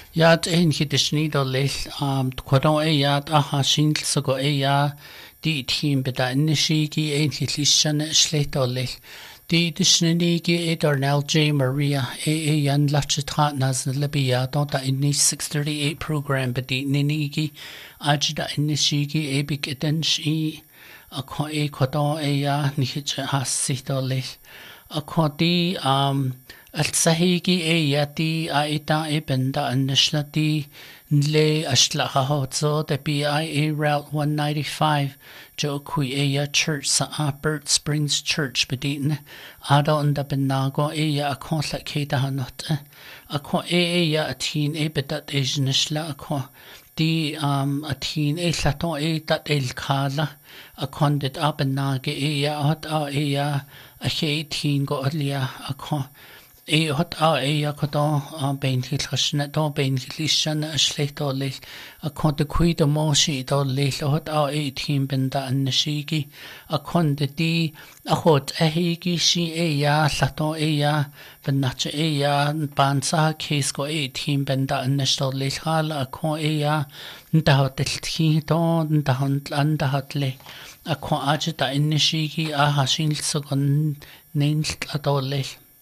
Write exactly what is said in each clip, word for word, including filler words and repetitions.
Yat ein hidishni do lil um kwadon e yat aha shindl sogo e ya di team beda inishigi ein hilishan shleit do lil di dishnigi e Darnell J Maria e e yan lachitra nas libya don da inni six thirty-eight program bedi ninigi ajda inishigi e big edenshi akwa e kwadon e ya nihich hasi do lil akwa di um السهيجي إيه ياتي آيتا إبندا النشلتي نلي أشلها هوتزو دبي آي إيه Route one ninety-five جو كوي إيه church سا Bird Springs Church بدين آدو اندا بناغو إيه أكون لكيدا هنوت أكون إيه إيه أتين إيه بدات إيج نشلا أكون دي um أتين إيه لاتون إيه دات إيه الكالا أكون دت أبناغي إيه أهد آ إيه أخي تين غو أليا أكون إيه هاد آه إيه كده آه بين الخشنة ده بين الخشنة أشلي دولي أكون دكوي دموشي دولي هاد آه إيه تيم بندا النشيجي أكون دي أخد أهيجي شي إيه يا لاتو إيه يا بناتش إيه يا بانسا كيس كو إيه تيم بندا النش دولي خال أكون إيه يا ندهت التكي ده ندهت ندهت لي أكون أجد النشيجي آه هاشين السجن نينت دولي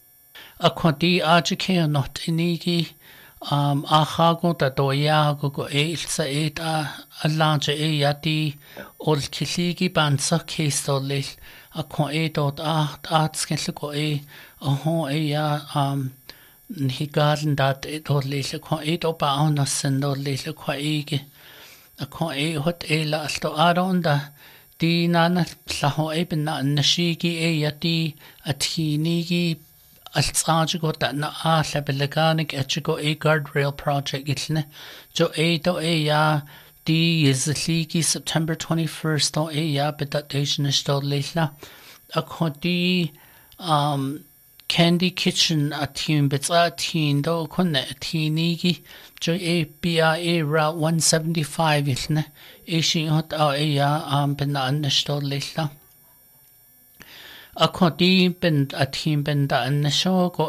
أكودي أجيكي نوت إنيجي أم أخاغو تدوياغو غو إيل سعيد ألانج إيه يدي أول كليجي بانسا كيستو ليل أكو إيه دوت آه آتسكنلغو إيه أهو إيه أم نهيغارن دات إيه دو ليل أكو إيه دو باونا سندو ليل أكو إيجي أكو إيه هوت إيه لألتو آرون دا دي نانا لهو إيه بنا النشيجي إيه يدي أتينيجي الصاجو تانا آخر بلغانك أتشكو إيه guardrail project إتلنا جو إيه دو إيه يا دي يزليكي September twenty-first دو إيه يا بدأت إيجنش دو ليلة أكو دي um, Candy Kitchen أتين بتسا أتين دو كنا أتينيكي جو إيه بي إيه Route one seventy-five إتلنا إيشي هات أو إيه يا um, بنا أنش دو ليلة أكو دي بنت أتين بنت أنشو